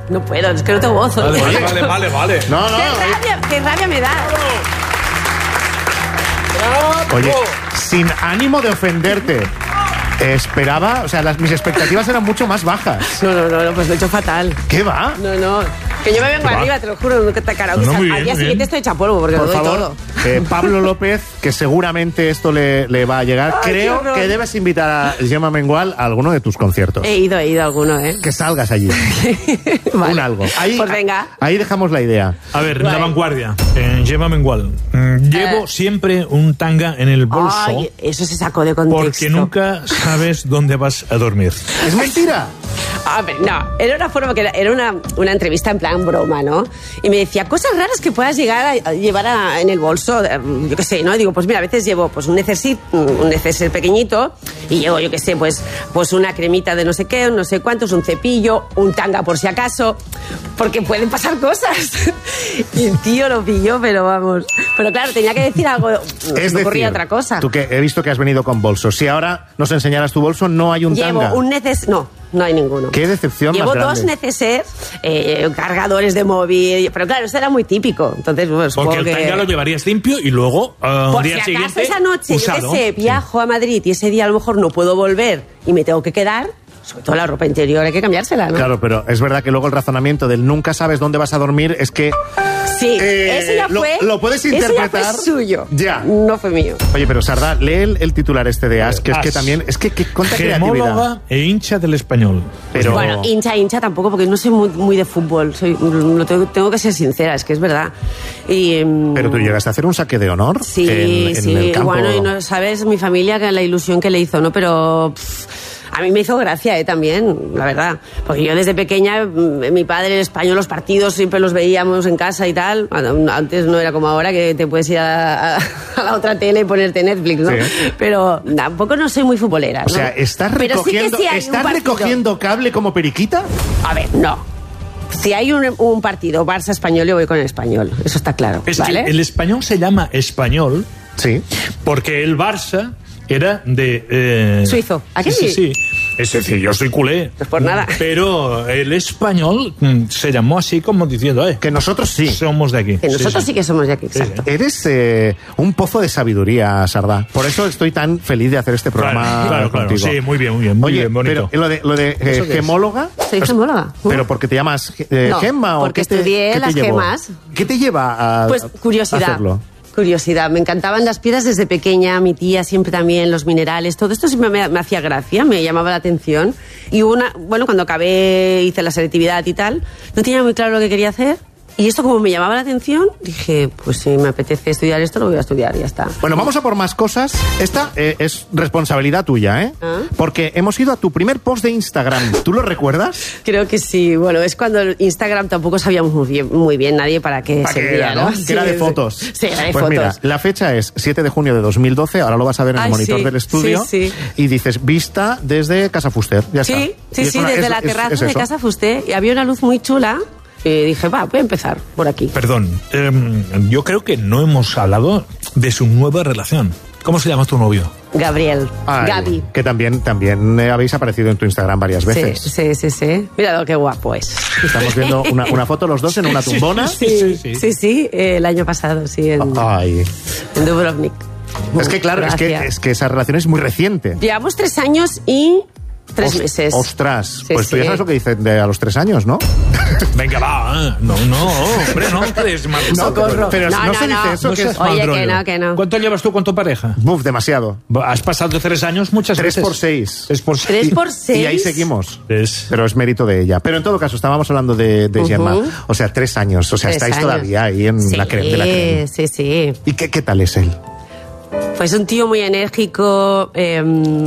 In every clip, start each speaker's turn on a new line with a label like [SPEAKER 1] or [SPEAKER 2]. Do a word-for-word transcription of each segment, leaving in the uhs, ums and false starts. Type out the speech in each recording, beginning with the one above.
[SPEAKER 1] No puedo, es que no tengo voz.
[SPEAKER 2] Vale, vale, vale, vale, vale.
[SPEAKER 3] No, no.
[SPEAKER 1] ¡Qué rabia, qué rabia me da!
[SPEAKER 3] Oye, sin ánimo de ofenderte, esperaba, o sea, las, mis expectativas eran mucho más bajas.
[SPEAKER 1] No, no, no, pues lo he hecho fatal.
[SPEAKER 3] ¿Qué va?
[SPEAKER 1] No, no, que yo me vengo arriba, te lo juro, nunca te carao.
[SPEAKER 2] No, no, muy
[SPEAKER 1] Al
[SPEAKER 2] bien,
[SPEAKER 1] día
[SPEAKER 2] muy
[SPEAKER 1] siguiente
[SPEAKER 2] bien.
[SPEAKER 1] estoy hecha polvo porque
[SPEAKER 3] Por
[SPEAKER 1] lo doy
[SPEAKER 3] favor,
[SPEAKER 1] todo.
[SPEAKER 3] eh, Pablo López, que seguramente esto le, le va a llegar,
[SPEAKER 1] Ay,
[SPEAKER 3] creo
[SPEAKER 1] qué horror.
[SPEAKER 3] que debes invitar a Gemma Mengual a alguno de tus conciertos.
[SPEAKER 1] He ido, he ido a alguno, ¿eh?
[SPEAKER 3] Que salgas allí.
[SPEAKER 1] Vale.
[SPEAKER 3] Un algo. Ahí,
[SPEAKER 1] Pues venga.
[SPEAKER 3] Ahí dejamos la idea.
[SPEAKER 2] A ver,
[SPEAKER 1] Guay.
[SPEAKER 2] la vanguardia. Eh, Gemma Mengual. Mm, llevo
[SPEAKER 1] Eh.
[SPEAKER 2] siempre un tanga en el bolso.
[SPEAKER 1] Ay, eso se sacó de contexto.
[SPEAKER 2] Porque nunca sabes dónde vas a dormir.
[SPEAKER 3] ¿Es mentira?
[SPEAKER 1] A ver, no, era una forma que era, era una, una entrevista en plan broma, ¿no? Y me decía, cosas raras que puedas llegar a, a llevar a- en el bolso, eh, yo qué sé, ¿no? Y digo, pues mira, a veces llevo pues un neceser, un neceser pequeñito y llevo, yo qué sé, pues, pues una cremita de no sé qué, no sé cuántos, un cepillo, un tanga por si acaso, porque pueden pasar cosas. Y el tío lo pilló, pero vamos. Pero claro, tenía que decir algo,
[SPEAKER 3] Es
[SPEAKER 1] no ocurría
[SPEAKER 3] decir,
[SPEAKER 1] otra cosa.
[SPEAKER 3] tú que he visto que has venido con bolsos. Si ahora nos enseñaras tu bolso, no hay un
[SPEAKER 1] Llevo
[SPEAKER 3] tanga.
[SPEAKER 1] un neces... No, no hay ninguno.
[SPEAKER 3] Qué decepción
[SPEAKER 1] Llevo
[SPEAKER 3] más grande.
[SPEAKER 1] dos neceser, eh, cargadores de móvil, pero claro, eso era muy típico. Entonces, bueno, supongo
[SPEAKER 2] Porque el
[SPEAKER 1] que...
[SPEAKER 2] tanga lo llevarías limpio y luego al
[SPEAKER 1] Por si
[SPEAKER 2] día
[SPEAKER 1] acaso
[SPEAKER 2] siguiente
[SPEAKER 1] esa noche,
[SPEAKER 2] usado.
[SPEAKER 1] yo qué sé, viajo a Madrid y ese día a lo mejor no puedo volver y me tengo que quedar, sobre todo la ropa interior hay que cambiársela, ¿no?
[SPEAKER 3] Claro, pero es verdad que luego el razonamiento del nunca sabes dónde vas a dormir es que...
[SPEAKER 1] Sí,
[SPEAKER 3] Eh,
[SPEAKER 1] eso ya
[SPEAKER 3] lo-
[SPEAKER 1] fue...
[SPEAKER 3] lo puedes
[SPEAKER 1] Eso ya
[SPEAKER 3] interpretar.
[SPEAKER 1] fue suyo.
[SPEAKER 3] Ya.
[SPEAKER 1] No fue mío.
[SPEAKER 3] Oye, pero Sardá, lee el, el titular este de As, que es
[SPEAKER 2] As.
[SPEAKER 3] que también... Es que, que cuánta creatividad.
[SPEAKER 2] Gemóloga e hincha del Español.
[SPEAKER 3] Pero...
[SPEAKER 1] Bueno, hincha, hincha tampoco, porque no soy muy, muy de fútbol. Soy, lo tengo, tengo que ser sincera, es que es verdad. Y, em,
[SPEAKER 3] Pero tú llegaste a hacer un saque de honor
[SPEAKER 1] Sí,
[SPEAKER 3] en, en
[SPEAKER 1] sí,
[SPEAKER 3] el campo.
[SPEAKER 1] bueno, y no sabes mi familia que la ilusión que le hizo, ¿no? Pero pff, a mí me hizo gracia, ¿eh? También, la verdad. Porque yo desde pequeña, mm, mi padre, el español, los partidos siempre los veíamos en casa y tal. Bueno, antes no era como ahora que te puedes ir a, a- a la otra tele y ponerte Netflix, ¿no?
[SPEAKER 3] Sí.
[SPEAKER 1] Pero tampoco no soy muy futbolera, ¿no?
[SPEAKER 3] O sea, ¿estás
[SPEAKER 1] Pero sí que
[SPEAKER 3] recogiendo,
[SPEAKER 1] sí hay un
[SPEAKER 3] ¿estás
[SPEAKER 1] partido.
[SPEAKER 3] recogiendo cable como periquita?
[SPEAKER 1] A ver, no. Si hay un, un partido Barça-Español, yo voy con el Español. Eso está claro,
[SPEAKER 2] Es
[SPEAKER 1] ¿vale?
[SPEAKER 2] que el español se llama español
[SPEAKER 3] Sí.
[SPEAKER 2] porque el Barça era de... eh,
[SPEAKER 1] Suizo. ¿A qué
[SPEAKER 2] sí?
[SPEAKER 1] sí?
[SPEAKER 2] Sí, sí. Es decir, yo soy culé.
[SPEAKER 1] Pues por nada.
[SPEAKER 2] Pero el español mm, se llamó así como diciendo, eh,
[SPEAKER 3] Que nosotros sí.
[SPEAKER 2] somos de aquí.
[SPEAKER 1] Que nosotros sí, que somos de aquí, exacto.
[SPEAKER 3] Eres eh, un pozo de sabiduría, Sardá. Por eso estoy tan feliz de hacer este programa
[SPEAKER 2] Claro, claro, claro.
[SPEAKER 3] contigo.
[SPEAKER 2] Sí, muy bien, muy bien, muy
[SPEAKER 3] Oye,
[SPEAKER 2] bien, bonito.
[SPEAKER 3] pero lo de, lo de eh,
[SPEAKER 2] ¿Eso qué es?
[SPEAKER 3] gemóloga...
[SPEAKER 1] Soy gemóloga.
[SPEAKER 3] ¿Pero porque te llamas eh,
[SPEAKER 1] No,
[SPEAKER 3] Gemma o
[SPEAKER 1] porque
[SPEAKER 3] qué te-
[SPEAKER 1] estudié
[SPEAKER 3] qué te
[SPEAKER 1] las
[SPEAKER 3] llevó?
[SPEAKER 1] gemas.
[SPEAKER 3] ¿Qué te lleva a
[SPEAKER 1] Pues
[SPEAKER 3] a
[SPEAKER 1] curiosidad.
[SPEAKER 3] hacerlo?
[SPEAKER 1] Curiosidad. Me encantaban las piedras desde pequeña, mi tía siempre también, los minerales, todo esto siempre me, me hacía gracia, me llamaba la atención. Y una, bueno, cuando acabé, hice la selectividad y tal, no tenía muy claro lo que quería hacer. Y esto como me llamaba la atención, dije, pues si me apetece estudiar esto, lo voy a estudiar y ya está.
[SPEAKER 3] Bueno, vamos a por más cosas. Esta eh, es responsabilidad tuya, ¿eh?
[SPEAKER 1] ¿Ah?
[SPEAKER 3] Porque hemos ido a tu primer post de Instagram. ¿Tú lo recuerdas?
[SPEAKER 1] Creo que sí. Bueno, es cuando el Instagram tampoco sabíamos muy bien, muy bien nadie para qué
[SPEAKER 3] ¿Para qué
[SPEAKER 1] servía,
[SPEAKER 3] era, no?
[SPEAKER 1] Sí,
[SPEAKER 3] Que era de
[SPEAKER 1] sí.
[SPEAKER 3] fotos.
[SPEAKER 1] Sí, era de
[SPEAKER 3] pues
[SPEAKER 1] fotos.
[SPEAKER 3] mira, la fecha es siete de junio de dos mil doce, ahora lo vas a ver en el
[SPEAKER 1] Ay,
[SPEAKER 3] monitor
[SPEAKER 1] sí,
[SPEAKER 3] del estudio.
[SPEAKER 1] sí, sí.
[SPEAKER 3] Y dices, vista desde Casa Fuster. Ya está.
[SPEAKER 1] Sí, sí,
[SPEAKER 3] Y es
[SPEAKER 1] sí,
[SPEAKER 3] una-
[SPEAKER 1] desde
[SPEAKER 3] es-
[SPEAKER 1] la
[SPEAKER 3] es-
[SPEAKER 1] terraza
[SPEAKER 3] es
[SPEAKER 1] de
[SPEAKER 3] eso.
[SPEAKER 1] Casa Fusté y había una luz muy chula y dije, va, voy a empezar por aquí.
[SPEAKER 2] Perdón, em, yo creo que no hemos hablado de su nueva relación. ¿Cómo se llama tu novio?
[SPEAKER 1] Gabriel,
[SPEAKER 3] Ay,
[SPEAKER 1] Gaby.
[SPEAKER 3] Que también, también eh, habéis aparecido en tu Instagram varias
[SPEAKER 1] Sí,
[SPEAKER 3] veces.
[SPEAKER 1] sí, sí, sí. Mira qué guapo es.
[SPEAKER 3] Estamos viendo una, una foto los dos en una tumbona.
[SPEAKER 2] Sí, sí, sí.
[SPEAKER 1] Sí, sí, eh, el año pasado, sí, en,
[SPEAKER 3] Ay.
[SPEAKER 1] en Dubrovnik.
[SPEAKER 3] Es que claro, es que,
[SPEAKER 1] Gracias.
[SPEAKER 3] es que esa relación es muy reciente.
[SPEAKER 1] Llevamos tres años y tres
[SPEAKER 3] Os-
[SPEAKER 1] meses.
[SPEAKER 3] Ostras,
[SPEAKER 1] Sí,
[SPEAKER 3] pues tú
[SPEAKER 1] sí.
[SPEAKER 3] ya sabes lo que dicen de a los tres años, ¿no?
[SPEAKER 2] Venga, va. No, no, hombre, no puedes mal.
[SPEAKER 1] Socorro.
[SPEAKER 3] pero no se dice eso,
[SPEAKER 2] No
[SPEAKER 3] que
[SPEAKER 2] seas
[SPEAKER 3] es-
[SPEAKER 2] mal
[SPEAKER 1] Oye, que
[SPEAKER 2] rollo.
[SPEAKER 1] no, que no.
[SPEAKER 2] ¿Cuánto llevas tú con tu pareja?
[SPEAKER 3] Buf, demasiado.
[SPEAKER 2] Has pasado tres años muchas
[SPEAKER 3] Tres
[SPEAKER 2] veces.
[SPEAKER 3] por seis.
[SPEAKER 2] Tres por seis.
[SPEAKER 1] ¿Tres por seis?
[SPEAKER 3] Y ahí seguimos.
[SPEAKER 2] Es-
[SPEAKER 3] Pero es mérito de ella. Pero en todo caso, estábamos hablando de, de
[SPEAKER 1] Ujú.
[SPEAKER 3] Gemma. O sea, tres años. O sea,
[SPEAKER 1] Tres
[SPEAKER 3] estáis
[SPEAKER 1] años.
[SPEAKER 3] todavía ahí en
[SPEAKER 1] Sí,
[SPEAKER 3] la crema de la crema.
[SPEAKER 1] sí, sí.
[SPEAKER 3] ¿Y qué, qué tal es él?
[SPEAKER 1] Pues un tío muy enérgico, eh,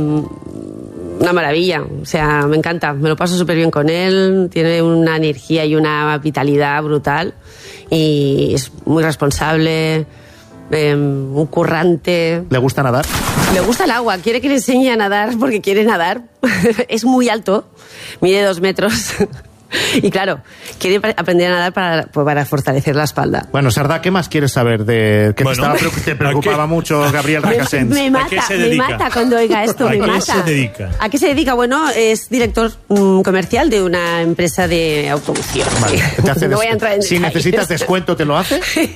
[SPEAKER 1] una maravilla. O sea, me encanta. Me lo paso súper bien con él. Tiene una energía y una vitalidad brutal. Y es muy responsable, eh, un currante.
[SPEAKER 3] ¿Le gusta nadar?
[SPEAKER 1] Le gusta el agua. Quiere que le enseñe a nadar porque quiere nadar. Es muy alto. Mide dos metros. Y claro, quiere aprender a nadar para, pues, para fortalecer la espalda.
[SPEAKER 3] Bueno, Sardá, ¿qué más quieres saber de que
[SPEAKER 2] Bueno,
[SPEAKER 3] te, estaba, te preocupaba mucho Gabriel Recasens?
[SPEAKER 1] Me, me mata, me mata cuando oiga esto, me mata.
[SPEAKER 2] ¿A qué se dedica?
[SPEAKER 1] ¿A qué se dedica? Bueno, es director um, comercial de una empresa de automoción.
[SPEAKER 3] Vale, te hace
[SPEAKER 1] no voy a entrar en
[SPEAKER 3] si
[SPEAKER 1] detalles.
[SPEAKER 3] necesitas descuento, ¿te lo hace?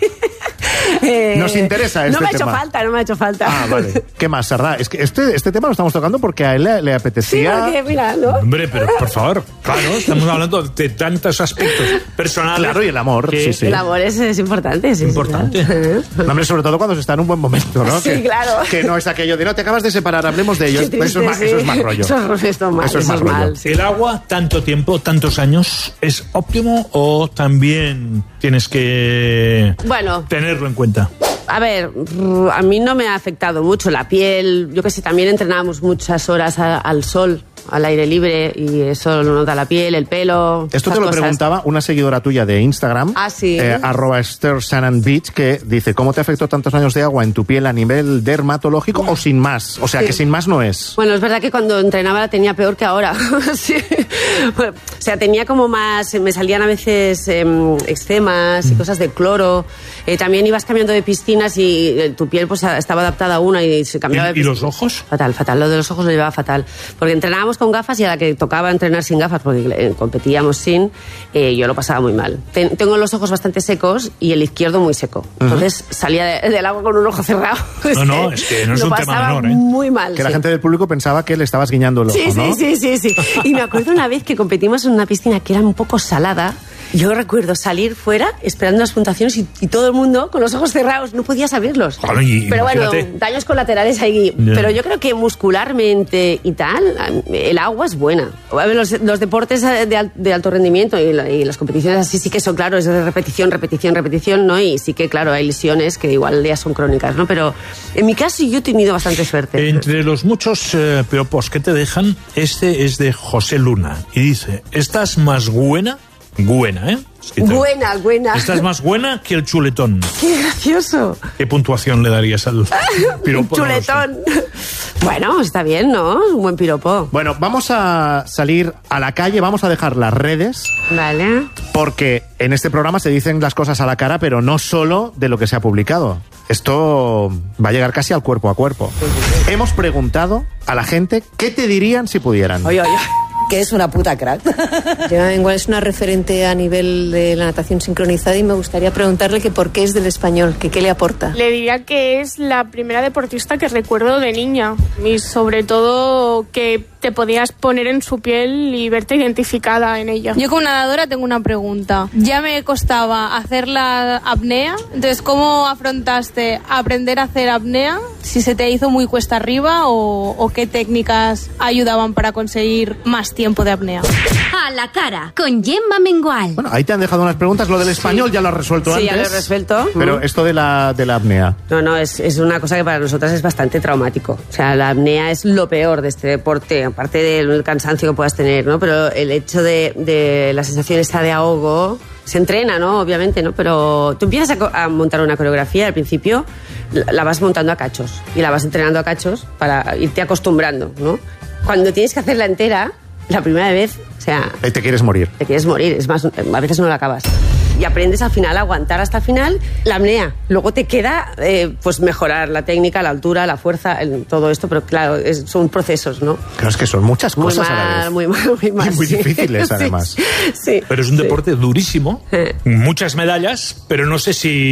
[SPEAKER 1] Eh,
[SPEAKER 3] ¿Nos interesa este
[SPEAKER 1] No me ha hecho
[SPEAKER 3] tema?
[SPEAKER 1] falta, no me ha hecho falta.
[SPEAKER 3] Ah, vale. ¿Qué más, Sardá? Es que este, este tema lo estamos tocando porque a él le, le
[SPEAKER 1] Sí,
[SPEAKER 3] apetecía...
[SPEAKER 1] porque mira, ¿no?
[SPEAKER 2] Hombre, pero por favor, claro, estamos hablando de tantos aspectos personales.
[SPEAKER 3] Claro, y el amor,
[SPEAKER 2] que-
[SPEAKER 3] sí, sí.
[SPEAKER 1] El amor es, es importante, sí. sí,
[SPEAKER 2] Importante.
[SPEAKER 1] claro.
[SPEAKER 3] No, hombre, sobre todo cuando se está en un buen momento, ¿no?
[SPEAKER 1] Sí,
[SPEAKER 3] que,
[SPEAKER 1] claro.
[SPEAKER 3] Que no es aquello de no te acabas de separar, hablemos de ello.
[SPEAKER 1] Qué
[SPEAKER 3] Pues eso, es más,
[SPEAKER 1] triste,
[SPEAKER 3] eso es
[SPEAKER 1] sí.
[SPEAKER 3] más rollo.
[SPEAKER 1] Eso es, esto es mal,
[SPEAKER 3] Eso es
[SPEAKER 1] eso
[SPEAKER 3] más
[SPEAKER 1] es
[SPEAKER 3] rollo.
[SPEAKER 1] mal, sí.
[SPEAKER 2] ¿El agua, tanto tiempo, tantos años, es óptimo o también tienes que
[SPEAKER 1] Bueno,
[SPEAKER 2] tenerlo en cuenta?
[SPEAKER 1] a ver, a mí no me ha afectado mucho la piel. Yo que sé, también entrenábamos muchas horas a- al sol, al aire libre, y eso lo nota la piel, el pelo.
[SPEAKER 3] Esto
[SPEAKER 1] esas
[SPEAKER 3] te lo
[SPEAKER 1] cosas.
[SPEAKER 3] preguntaba una seguidora tuya de Instagram,
[SPEAKER 1] Ah, sí.
[SPEAKER 3] eh, arroba Esther Shannon Beach, que dice, ¿cómo te afectó tantos años de agua en tu piel a nivel dermatológico o sin más? O sea,
[SPEAKER 1] Sí.
[SPEAKER 3] que sin más no es.
[SPEAKER 1] Bueno, es verdad que cuando entrenaba la tenía peor que ahora. Sí. Bueno, o sea, tenía como más... Me salían a veces em, eczemas y cosas de cloro. Eh, también ibas cambiando de piscinas y eh, tu piel pues estaba adaptada a una y se cambiaba de
[SPEAKER 2] ¿Y, y
[SPEAKER 1] piscina.
[SPEAKER 2] los ojos?
[SPEAKER 1] Fatal, fatal. Lo de los ojos lo llevaba fatal. Porque entrenábamos con gafas y a la que tocaba entrenar sin gafas, porque eh, competíamos sin, eh, yo lo pasaba muy mal. Ten- tengo los ojos bastante secos y el izquierdo muy seco. Entonces salía de- del agua con un ojo cerrado.
[SPEAKER 2] No, no, es que no es
[SPEAKER 1] lo
[SPEAKER 2] un tema
[SPEAKER 1] pasaba
[SPEAKER 2] menor, ¿eh?
[SPEAKER 1] muy mal.
[SPEAKER 3] Que la
[SPEAKER 1] sí.
[SPEAKER 3] gente del público pensaba que le estabas guiñando el ojo,
[SPEAKER 1] Sí,
[SPEAKER 3] ¿no?
[SPEAKER 1] sí, sí, sí, sí. Y me acuerdo una vez que competimos en una piscina que era un poco salada. Yo recuerdo salir fuera esperando las puntuaciones y, y todo el mundo con los ojos cerrados, no podías abrirlos.
[SPEAKER 2] Claro, y
[SPEAKER 1] Pero bueno,
[SPEAKER 2] imagínate.
[SPEAKER 1] daños colaterales ahí.
[SPEAKER 2] Ya.
[SPEAKER 1] Pero yo creo que muscularmente y tal, el agua es buena. A ver, los, los deportes de, al- de alto rendimiento y, la- y las competiciones así sí que son, claro, es de repetición, repetición, repetición, ¿no? Y sí que, claro, hay lesiones que igual ya son crónicas, ¿no? Pero en mi caso yo he tenido bastante suerte.
[SPEAKER 2] Entre los muchos eh, piropos que te dejan, este es de José Luna. Y dice, estás más buena, buena, ¿eh? Escrito.
[SPEAKER 1] Buena, buena.
[SPEAKER 2] Estás más buena que el chuletón.
[SPEAKER 1] ¡Qué gracioso!
[SPEAKER 2] ¿Qué puntuación le darías al piropo?
[SPEAKER 1] Un
[SPEAKER 2] No lo sé.
[SPEAKER 1] chuletón. Bueno, está bien, ¿no? Un buen piropo.
[SPEAKER 3] Bueno, vamos a salir a la calle, vamos a dejar las redes,
[SPEAKER 1] Vale.
[SPEAKER 3] porque en este programa se dicen las cosas a la cara, pero no solo de lo que se ha publicado. Esto va a llegar casi al cuerpo a cuerpo. Hemos preguntado a la gente qué te dirían si pudieran.
[SPEAKER 1] Oye, oye.
[SPEAKER 4] Que es una puta crack. Igual es una referente a nivel de la natación sincronizada y me gustaría preguntarle que por qué es del español, que qué le aporta.
[SPEAKER 5] Le diría que es la primera deportista que recuerdo de niña y sobre todo que te podías poner en su piel y verte identificada en ella.
[SPEAKER 6] Yo como nadadora tengo una pregunta. Ya me costaba hacer la apnea, entonces ¿cómo afrontaste aprender a hacer apnea? Si se te hizo muy cuesta arriba o, o qué técnicas ayudaban para conseguir más tiempo de apnea.
[SPEAKER 7] A la cara, con Gemma Mengual.
[SPEAKER 3] Bueno, ahí te han dejado unas preguntas. Lo del español ya lo has resuelto
[SPEAKER 1] Sí,
[SPEAKER 3] antes.
[SPEAKER 1] ya lo he resuelto.
[SPEAKER 3] Pero
[SPEAKER 1] Mm.
[SPEAKER 3] esto de la, de la apnea.
[SPEAKER 1] No, no, es, es una cosa que para nosotras es bastante traumático. O sea, la apnea es lo peor de este deporte, aparte del cansancio que puedas tener, ¿no? Pero el hecho de, de la sensación esta de ahogo se entrena, ¿no? Obviamente, ¿no? Pero tú empiezas a, co- a montar una coreografía al principio, la, la vas montando a cachos y la vas entrenando a cachos para irte acostumbrando, ¿no? Cuando tienes que hacerla entera, la primera vez, o sea,
[SPEAKER 3] Ahí te quieres morir.
[SPEAKER 1] te quieres morir, es más, a veces no la acabas. Y aprendes al final a aguantar hasta el final la apnea. Luego te queda eh, pues mejorar la técnica, la altura, la fuerza, el- todo esto, pero claro, es- son procesos, ¿no?
[SPEAKER 3] Claro, es que son muchas
[SPEAKER 1] Muy
[SPEAKER 3] cosas a la
[SPEAKER 1] mal,
[SPEAKER 3] vez.
[SPEAKER 1] muy mal, muy mal.
[SPEAKER 3] Y muy
[SPEAKER 1] sí.
[SPEAKER 3] difíciles,
[SPEAKER 1] Sí,
[SPEAKER 3] además.
[SPEAKER 1] Sí.
[SPEAKER 2] Pero es un deporte durísimo,
[SPEAKER 1] Eh.
[SPEAKER 2] muchas medallas, pero no sé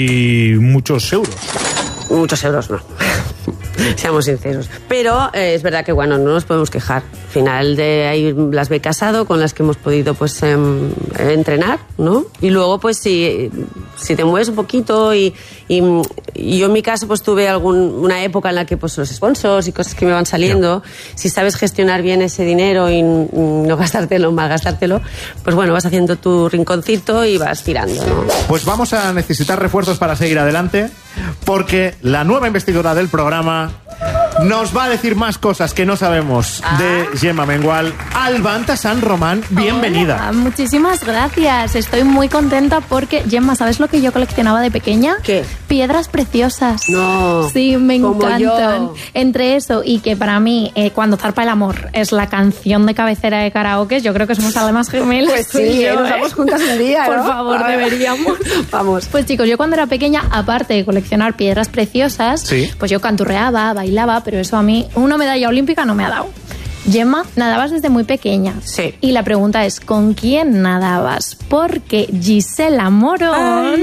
[SPEAKER 2] si muchos euros.
[SPEAKER 1] Muchos euros no. Seamos sinceros. Pero eh, es verdad que, bueno, no nos podemos quejar. Al final de ahí las ve Casado, con las que hemos podido pues em, entrenar, ¿no? Y luego, pues, si, si te mueves un poquito y, y, y yo en mi caso, pues tuve algún, una época en la que pues los sponsors y cosas que me van saliendo, si sabes gestionar bien ese dinero y mm, no gastártelo, malgastártelo, pues bueno, vas haciendo tu rinconcito y vas tirando, ¿no?
[SPEAKER 3] Pues vamos a necesitar refuerzos para seguir adelante, porque la nueva investidora del programa Nos va a decir más cosas que no sabemos
[SPEAKER 4] Ah.
[SPEAKER 3] de Gemma Mengual. Albanta San Román, bienvenida.
[SPEAKER 8] Hola, muchísimas gracias. Estoy muy contenta porque, Gemma, ¿sabes lo que yo coleccionaba de pequeña?
[SPEAKER 1] ¿Qué?
[SPEAKER 8] Piedras preciosas.
[SPEAKER 1] No.
[SPEAKER 8] Sí, me
[SPEAKER 1] Como
[SPEAKER 8] encantan.
[SPEAKER 1] yo.
[SPEAKER 8] Entre eso y que para mí, eh, Cuando zarpa el amor es la canción de cabecera de karaoke, yo creo que somos almas gemelas.
[SPEAKER 1] Pues
[SPEAKER 8] tú y
[SPEAKER 1] sí,
[SPEAKER 8] yo,
[SPEAKER 1] nos
[SPEAKER 8] ¿eh?
[SPEAKER 1] vamos juntas un día,
[SPEAKER 8] Por
[SPEAKER 1] ¿no?
[SPEAKER 8] favor,
[SPEAKER 1] A ver.
[SPEAKER 8] deberíamos.
[SPEAKER 1] Vamos.
[SPEAKER 8] Pues chicos, yo cuando era pequeña, aparte de coleccionar piedras preciosas,
[SPEAKER 3] Sí.
[SPEAKER 8] pues yo canturreaba, bailaba, pero eso a mí una medalla olímpica no me ha dado. Gemma, nadabas desde muy pequeña.
[SPEAKER 1] Sí.
[SPEAKER 8] Y la pregunta es, ¿con quién nadabas? Porque Gisela Morón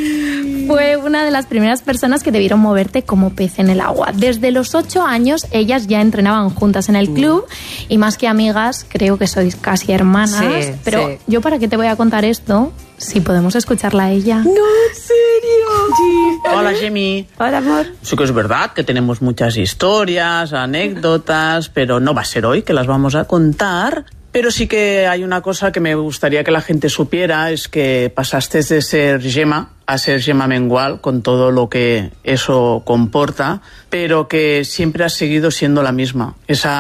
[SPEAKER 8] fue una de las primeras personas que debieron moverte como pez en el agua. Desde los ocho años, ellas ya entrenaban juntas en el club y más que amigas, creo que sois casi hermanas.
[SPEAKER 1] Sí,
[SPEAKER 8] pero
[SPEAKER 1] sí.
[SPEAKER 8] yo, ¿para qué te voy a contar esto? Si podemos escucharla a ella.
[SPEAKER 1] No, en serio. Sí.
[SPEAKER 9] Hola, Gemmy.
[SPEAKER 1] Hola, amor.
[SPEAKER 9] Sí que es verdad que tenemos muchas historias, anécdotas, pero no va a ser hoy que las vamos a contar. Pero sí que hay una cosa que me gustaría que la gente supiera, es que pasaste de ser Gemma a ser Gemma Mengual, con todo lo que eso comporta, pero que siempre has seguido siendo la misma.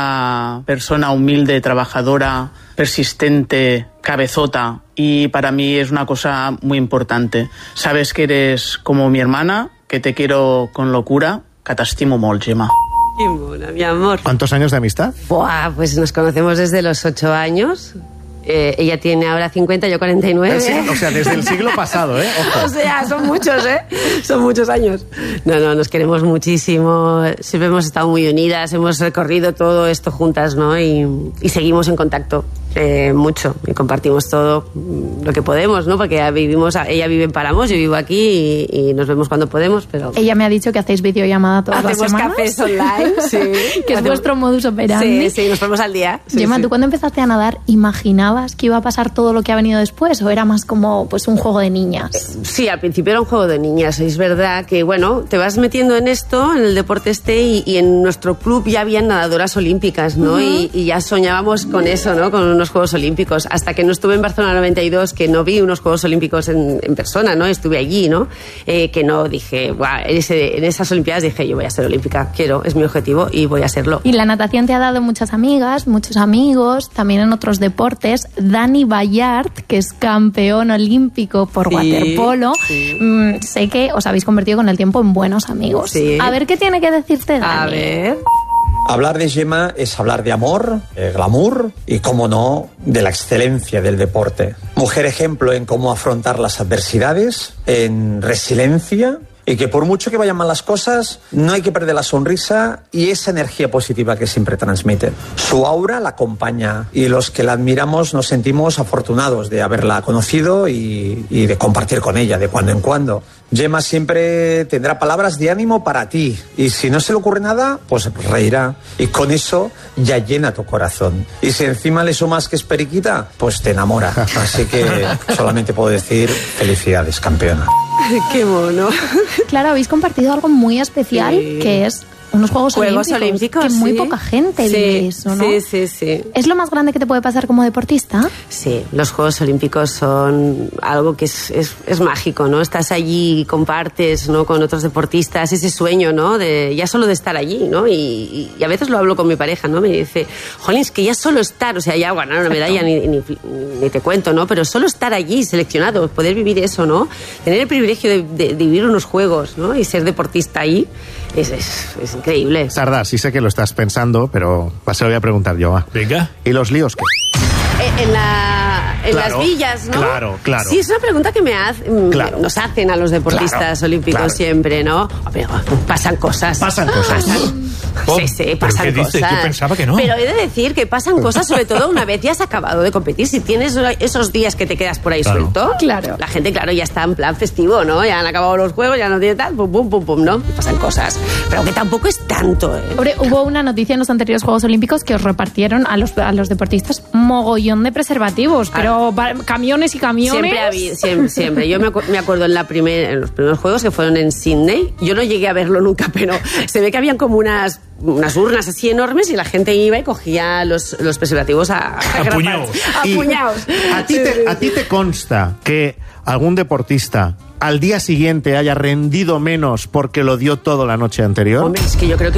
[SPEAKER 9] Esa persona humilde, trabajadora, persistente, cabezota, y para mí es una cosa muy importante. Sabes que eres como mi hermana, que te quiero con locura, que t'estimo molt, Gemma.
[SPEAKER 1] Qué mona, mi amor.
[SPEAKER 3] ¿Cuántos años de amistad?
[SPEAKER 1] Buah, pues nos conocemos desde los ocho años. Eh, ella tiene ahora cincuenta, yo cuarenta y nueve.
[SPEAKER 3] El siglo- o sea, desde el siglo pasado, ¿eh? Ojo.
[SPEAKER 1] O sea, son muchos, ¿eh? Son muchos años. No, no, nos queremos muchísimo. Siempre hemos estado muy unidas, hemos recorrido todo esto juntas, ¿no? Y, y seguimos en contacto eh, mucho. Y compartimos todo lo que podemos, ¿no? Porque vivimos, ella vive en Palamos, yo vivo aquí y, y nos vemos cuando podemos, pero...
[SPEAKER 8] Ella me ha dicho que hacéis videollamada todas
[SPEAKER 1] Hacemos
[SPEAKER 8] las semanas.
[SPEAKER 1] cafés online, sí.
[SPEAKER 8] Que es
[SPEAKER 1] Hacemos-
[SPEAKER 8] vuestro modus operandi.
[SPEAKER 1] Sí, sí, nos ponemos al día. Sí,
[SPEAKER 8] Gemma,
[SPEAKER 1] sí.
[SPEAKER 8] ¿tú cuando empezaste a nadar imaginabas que iba a pasar todo lo que ha venido después o era más como pues un juego de niñas?
[SPEAKER 1] Sí, al principio era un juego de niñas. Es verdad que, bueno, te vas metiendo en esto, en el deporte este, y, y en nuestro club ya habían nadadoras olímpicas, ¿no? Uh-huh. y, y ya soñábamos con eso, ¿no? Con unos Juegos Olímpicos. Hasta que no estuve en Barcelona noventa y dos, que no vi unos Juegos Olímpicos en, en persona, ¿no? Estuve allí, ¿no? Eh, que no dije, guau, en, ese, en esas Olimpiadas dije, yo voy a ser olímpica, quiero, es mi objetivo y voy a serlo.
[SPEAKER 8] Y la natación te ha dado muchas amigas, muchos amigos, también en otros deportes. Dani Ballard, que es campeón olímpico por
[SPEAKER 1] Sí,
[SPEAKER 8] waterpolo,
[SPEAKER 1] sí.
[SPEAKER 8] mmm, sé que os habéis convertido con el tiempo en buenos amigos.
[SPEAKER 1] Sí.
[SPEAKER 8] A ver qué tiene que decirte Dani.
[SPEAKER 1] A ver...
[SPEAKER 10] Hablar de Gemma es hablar de amor, de glamour y, como no, de la excelencia del deporte. Mujer ejemplo en cómo afrontar las adversidades, en resiliencia, y que por mucho que vayan mal las cosas, no hay que perder la sonrisa y esa energía positiva que siempre transmite. Su aura la acompaña y los que la admiramos nos sentimos afortunados de haberla conocido y, y de compartir con ella de cuando en cuando. Gemma siempre tendrá palabras de ánimo para ti y si no se le ocurre nada, pues reirá y con eso ya llena tu corazón. Y si encima le sumas que es periquita, pues te enamora. Así que solamente puedo decir felicidades, campeona.
[SPEAKER 1] Qué mono.
[SPEAKER 8] Claro, habéis compartido algo muy especial,
[SPEAKER 1] Sí.
[SPEAKER 8] que es unos Juegos,
[SPEAKER 1] Juegos Olímpicos,
[SPEAKER 8] que muy
[SPEAKER 1] sí.
[SPEAKER 8] poca gente
[SPEAKER 1] Sí,
[SPEAKER 8] vive eso, ¿no?
[SPEAKER 1] Sí, sí, sí.
[SPEAKER 8] ¿Es lo más grande que te puede pasar como deportista?
[SPEAKER 1] Sí, los Juegos Olímpicos son algo que es, es, es mágico, ¿no? Estás allí y compartes, ¿no? Con otros deportistas ese sueño, ¿no? De, ya solo de estar allí, ¿no? Y, y a veces lo hablo con mi pareja, ¿no? Me dice, jolín, es que ya solo estar, o sea, ya ganar una medalla ni, ni, ni te cuento, ¿no? Pero solo estar allí, seleccionado, poder vivir eso, ¿no? Tener el privilegio de, de, de vivir unos Juegos, ¿no? Y ser deportista ahí, es, es, es increíble.
[SPEAKER 3] Sardá, sí sé que lo estás pensando, pero se lo voy a preguntar yo. ¿Va?
[SPEAKER 2] Venga.
[SPEAKER 3] ¿Y los líos qué?
[SPEAKER 1] En, la, en
[SPEAKER 3] Claro,
[SPEAKER 1] las villas, ¿no?
[SPEAKER 3] claro, claro.
[SPEAKER 1] Sí, es una pregunta que me hace,
[SPEAKER 3] Claro.
[SPEAKER 1] nos hacen a los deportistas
[SPEAKER 3] Claro,
[SPEAKER 1] olímpicos
[SPEAKER 3] claro.
[SPEAKER 1] siempre, ¿no? Pero pasan cosas.
[SPEAKER 3] Pasan cosas.
[SPEAKER 2] Oh,
[SPEAKER 1] Sí, sí,
[SPEAKER 2] ¿pero
[SPEAKER 1] pasan
[SPEAKER 2] qué dices?
[SPEAKER 1] cosas.
[SPEAKER 2] Yo pensaba que no.
[SPEAKER 1] Pero he de decir que pasan cosas, sobre todo una vez ya has acabado de competir. Si tienes esos días que te quedas por ahí
[SPEAKER 2] Claro.
[SPEAKER 1] suelto,
[SPEAKER 8] Claro.
[SPEAKER 1] la gente, claro, ya está en plan festivo, ¿no? Ya han acabado los juegos, ya no tiene tal, pum, pum, pum, pum, ¿no? Pasan cosas. Pero que tampoco es tanto, ¿eh?
[SPEAKER 8] Hombre, hubo una noticia en los anteriores Juegos Olímpicos que os repartieron a los, a los deportistas mogollón de preservativos, pero va- camiones y camiones.
[SPEAKER 1] Siempre ha habido, siempre, siempre. Yo me, acu- me acuerdo en, la primer, en los primeros juegos que fueron en Sydney. Yo no llegué a verlo nunca, pero se ve que habían como unas, unas urnas así enormes y la gente iba y cogía los, los preservativos a, a
[SPEAKER 2] A puñados.
[SPEAKER 1] A
[SPEAKER 3] Y
[SPEAKER 1] puñados.
[SPEAKER 3] ¿A ti, te, ¿A ti te consta que algún deportista al día siguiente haya rendido menos porque lo dio todo la noche anterior?
[SPEAKER 1] Hombre, es que yo creo que... Se...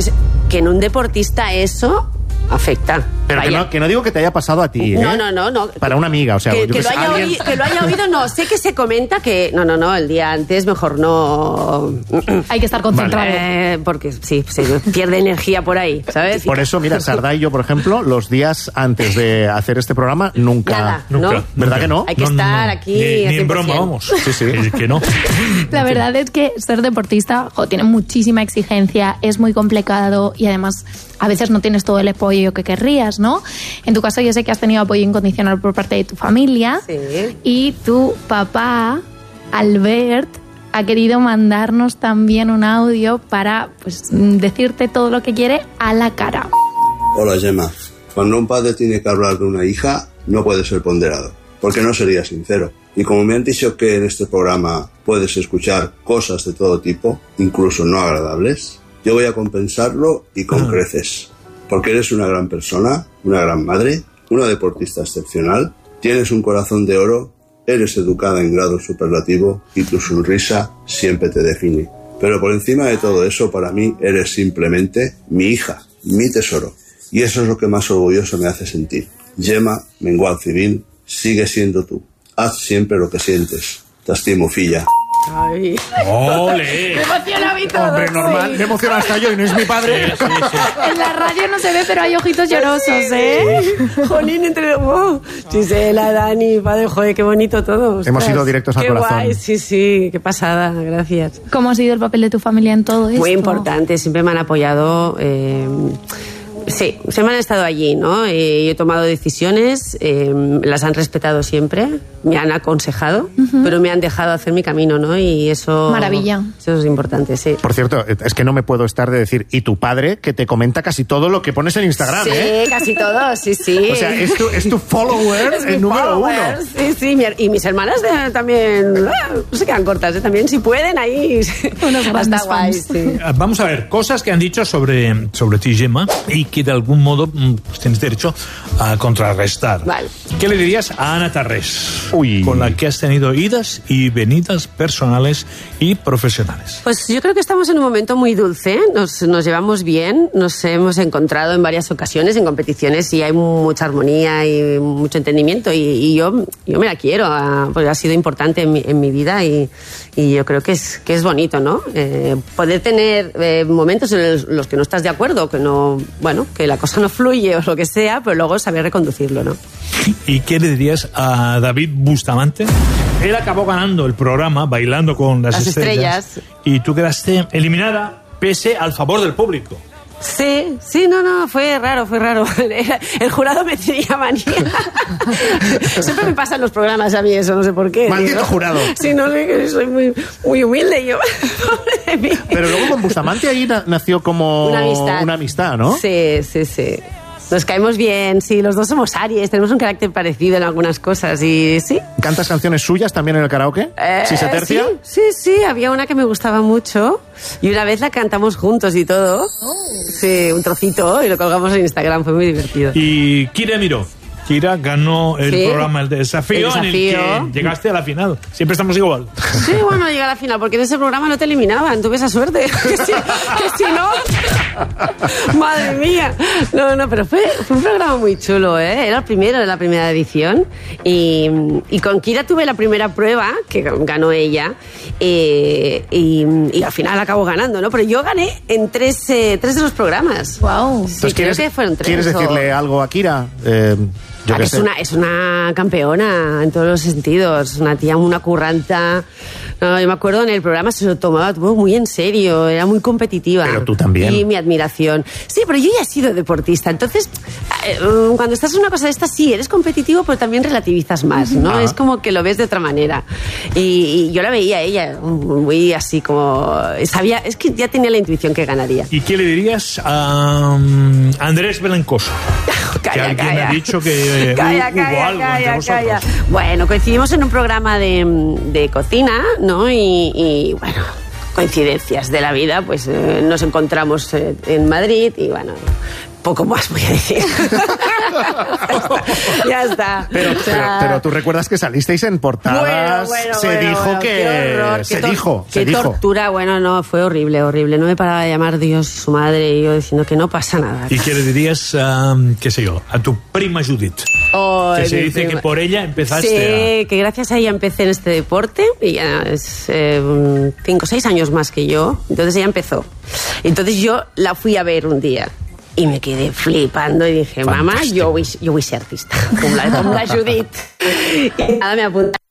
[SPEAKER 1] que en un deportista eso afecta.
[SPEAKER 3] Pero que no, que no digo que te haya pasado a ti, ¿eh?
[SPEAKER 1] No, no, no, no.
[SPEAKER 3] Para una amiga, o sea...
[SPEAKER 1] Que,
[SPEAKER 3] yo
[SPEAKER 1] que,
[SPEAKER 3] que
[SPEAKER 1] lo
[SPEAKER 3] sé,
[SPEAKER 1] haya
[SPEAKER 3] alguien...
[SPEAKER 1] oído, que lo haya oído, no. Sé que se comenta que... No, no, no, el día antes mejor no...
[SPEAKER 8] Hay que estar concentrado.
[SPEAKER 1] Vale. Eh, porque sí, se pierde energía por ahí, ¿sabes?
[SPEAKER 3] Por eso, mira, Sardá y yo, por ejemplo, los días antes de hacer este programa, nunca...
[SPEAKER 1] Nada,
[SPEAKER 2] Nunca.
[SPEAKER 1] ¿no?
[SPEAKER 3] ¿Verdad que no?
[SPEAKER 1] Hay que
[SPEAKER 2] No, no,
[SPEAKER 1] estar
[SPEAKER 2] no.
[SPEAKER 1] aquí...
[SPEAKER 2] Ni, ni en
[SPEAKER 1] cien por
[SPEAKER 2] broma,
[SPEAKER 1] ciento.
[SPEAKER 2] vamos.
[SPEAKER 3] Sí, sí.
[SPEAKER 2] Es que no.
[SPEAKER 8] La verdad es que ser deportista jo, tiene muchísima exigencia, es muy complicado y además a veces no tienes todo el apoyo que querrías, ¿no? En tu caso yo sé que has tenido apoyo incondicional por parte de tu familia
[SPEAKER 1] Sí.
[SPEAKER 8] y tu papá, Albert, ha querido mandarnos también un audio para pues, decirte todo lo que quiere a la cara.
[SPEAKER 11] Hola, Gemma. Cuando un padre tiene que hablar de una hija, no puede ser ponderado, porque no sería sincero. Y como me han dicho que en este programa puedes escuchar cosas de todo tipo, incluso no agradables, yo voy a compensarlo y con creces. Porque eres una gran persona, una gran madre, una deportista excepcional, tienes un corazón de oro, eres educada en grado superlativo y tu sonrisa siempre te define. Pero por encima de todo eso, para mí, eres simplemente mi hija, mi tesoro. Y eso es lo que más orgulloso me hace sentir. Gemma Mengual Civil, sigue siendo tú. Haz siempre lo que sientes. Te estimo, filla.
[SPEAKER 1] Ay.
[SPEAKER 2] ¡Ole!
[SPEAKER 1] Me emociona a mí todo.
[SPEAKER 3] Hombre, normal, me emociona hasta yo y no es mi padre.
[SPEAKER 2] Sí, sí, sí.
[SPEAKER 8] En la radio no se ve, pero hay ojitos llorosos, ¿eh?
[SPEAKER 1] Jolín, entre... Oh, Gisela, Dani, padre, joder, qué bonito todo.
[SPEAKER 3] Hemos
[SPEAKER 1] ostras.
[SPEAKER 3] ido directos al
[SPEAKER 1] qué
[SPEAKER 3] corazón.
[SPEAKER 1] Guay, sí, sí, qué pasada, gracias.
[SPEAKER 8] ¿Cómo ha sido el papel de tu familia en todo esto?
[SPEAKER 1] Muy importante, siempre me han apoyado. Eh, sí, siempre han estado allí, ¿no? Eh, yo he tomado decisiones, eh, las han respetado siempre, me han aconsejado, uh-huh. pero me han dejado hacer mi camino, ¿no? Y eso...
[SPEAKER 8] Maravilla.
[SPEAKER 1] Eso es importante, sí.
[SPEAKER 3] Por cierto, es que no me puedo estar de decir, y tu padre, que te comenta casi todo lo que pones en Instagram,
[SPEAKER 1] sí,
[SPEAKER 3] ¿eh?
[SPEAKER 1] Sí, casi todo, sí, sí.
[SPEAKER 3] O sea, es tu, es tu follower
[SPEAKER 1] Es
[SPEAKER 3] el
[SPEAKER 1] mi
[SPEAKER 3] número
[SPEAKER 1] follower,
[SPEAKER 3] uno.
[SPEAKER 1] Sí, sí, mi- y mis hermanas eh, también, ah, no se quedan cortas, ¿eh? También si pueden ahí.
[SPEAKER 8] Unos grandes
[SPEAKER 1] Está guay,
[SPEAKER 8] fans.
[SPEAKER 1] sí.
[SPEAKER 2] Vamos a ver, cosas que han dicho sobre, sobre ti, Gemma, y que de algún modo mm, pues, tienes derecho a contrarrestar.
[SPEAKER 1] Vale.
[SPEAKER 2] ¿Qué le dirías a Ana Tarrés?
[SPEAKER 3] Uy.
[SPEAKER 2] Con la que has tenido idas y venidas personales y profesionales.
[SPEAKER 1] Pues yo creo que estamos en un momento muy dulce, nos, nos llevamos bien, nos hemos encontrado en varias ocasiones en competiciones y hay mucha armonía y mucho entendimiento y, y yo, yo me la quiero, ah, porque ha sido importante en mi, en mi vida y, y yo creo que es, que es bonito, ¿no? Eh, poder tener eh, momentos en los que no estás de acuerdo, que no, bueno, que la cosa no fluye o lo que sea, pero luego saber reconducirlo, ¿no?
[SPEAKER 2] ¿Y qué le dirías a David Bustamante? Él acabó ganando el programa Bailando con las,
[SPEAKER 1] Las
[SPEAKER 2] estrellas,
[SPEAKER 1] Estrellas.
[SPEAKER 2] y tú quedaste eliminada pese al favor del público.
[SPEAKER 1] Sí, sí, no, no, fue raro, fue raro. Era- El jurado me tenía manía. Siempre me pasan los programas a mí eso, no sé por qué.
[SPEAKER 3] Maldito
[SPEAKER 1] digo.
[SPEAKER 3] jurado.
[SPEAKER 1] Sí, no sé, que soy muy, muy humilde yo. Pobre de mí.
[SPEAKER 3] Pero luego con Bustamante ahí na- nació como
[SPEAKER 1] Una amistad.
[SPEAKER 3] una amistad, ¿no?
[SPEAKER 1] Sí, sí, sí. Nos caemos bien, sí, los dos somos Aries, tenemos un carácter parecido en algunas cosas y sí.
[SPEAKER 3] ¿Cantas canciones suyas también en el karaoke?
[SPEAKER 1] Eh,
[SPEAKER 3] ¿Si se tercia?
[SPEAKER 1] Sí, sí, sí, había una que me gustaba mucho y una vez la cantamos juntos y todo. Sí, un trocito y lo colgamos en Instagram, fue muy divertido.
[SPEAKER 2] Y Kira Miró. Kira ganó el
[SPEAKER 1] Sí.
[SPEAKER 2] programa El Desafío,
[SPEAKER 1] El Desafío.
[SPEAKER 2] en el que llegaste a la final. Siempre estamos igual.
[SPEAKER 1] Sí, bueno, llega a la final, porque en ese programa no te eliminaban, tuve esa suerte. Que si, que si no, madre mía. No, no, pero fue, fue un programa muy chulo, ¿eh? Era el primero de la primera edición. Y, y con Kira tuve la primera prueba, que ganó ella, eh, y, y al final acabó ganando, ¿no? Pero yo gané en tres, eh, tres de los programas.
[SPEAKER 8] Wow.
[SPEAKER 1] Sí, creo que fueron tres.
[SPEAKER 3] ¿Quieres
[SPEAKER 1] o-
[SPEAKER 3] decirle algo a Kira? Eh, yo
[SPEAKER 1] Ah,
[SPEAKER 3] qué
[SPEAKER 1] que es
[SPEAKER 3] sé.
[SPEAKER 1] una, es una campeona en todos los sentidos, una tía, una curranta. No, yo me acuerdo en el programa se lo tomaba todo muy en serio, era muy competitiva.
[SPEAKER 3] Pero tú también.
[SPEAKER 1] Y mi admiración. Sí, pero yo ya he sido deportista, entonces eh, cuando estás en una cosa de esta sí, eres competitivo, pero también relativizas más, ¿no?
[SPEAKER 3] Ah.
[SPEAKER 1] Es como que lo ves de otra manera. Y, y yo la veía a ella muy así como... Sabía, es que ya tenía la intuición que ganaría.
[SPEAKER 2] ¿Y qué le dirías a um, Andrés Belencoso? que
[SPEAKER 1] Calla,
[SPEAKER 2] alguien
[SPEAKER 1] calla.
[SPEAKER 2] ha dicho que eh,
[SPEAKER 1] Calla,
[SPEAKER 2] hubo
[SPEAKER 1] calla,
[SPEAKER 2] algo
[SPEAKER 1] calla,
[SPEAKER 2] entre vosotros.
[SPEAKER 1] calla. Bueno, coincidimos en un programa de, de cocina, ¿no? Y, y, bueno, coincidencias de la vida, pues eh, nos encontramos eh, en Madrid y bueno, poco más voy a decir. Ya está.
[SPEAKER 3] Pero,
[SPEAKER 1] O sea,
[SPEAKER 3] pero, pero tú recuerdas que salisteis en portadas.
[SPEAKER 1] Bueno, bueno,
[SPEAKER 3] se
[SPEAKER 1] bueno,
[SPEAKER 3] dijo
[SPEAKER 1] bueno,
[SPEAKER 3] que.
[SPEAKER 1] qué horror,
[SPEAKER 3] se
[SPEAKER 1] qué tor-
[SPEAKER 3] dijo.
[SPEAKER 1] Qué
[SPEAKER 3] se dijo.
[SPEAKER 1] tortura, bueno, no, fue horrible, horrible. No me paraba de llamar Dios y su madre y yo diciendo que no pasa nada.
[SPEAKER 2] ¿Y qué le dirías, um, qué sé yo, a tu prima Judith?
[SPEAKER 1] Oh,
[SPEAKER 2] que se
[SPEAKER 1] mi
[SPEAKER 2] dice
[SPEAKER 1] prima.
[SPEAKER 2] que por ella empezaste
[SPEAKER 1] Sí, que gracias a ella empecé en este deporte y ya es eh, un cinco o seis años más que yo. Entonces ella empezó. Entonces yo la fui a ver un día y me quedé flipando y dije, mamá, yo voy, yo voy a ser artista, como la, como la Judith. Y nada, me apunté